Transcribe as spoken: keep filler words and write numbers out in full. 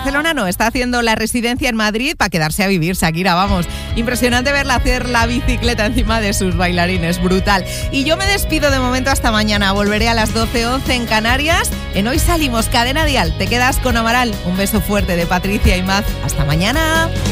Barcelona no, está haciendo la residencia en Madrid para quedarse a vivir, Shakira, vamos. Impresionante verla hacer la bicicleta encima de sus bailarines, brutal. Y yo me despido de momento hasta mañana, volveré a las doce once en Canarias. En Hoy Salimos, Cadena Dial, te quedas con Amaral. Un beso fuerte de Patricia y Maz. Hasta mañana.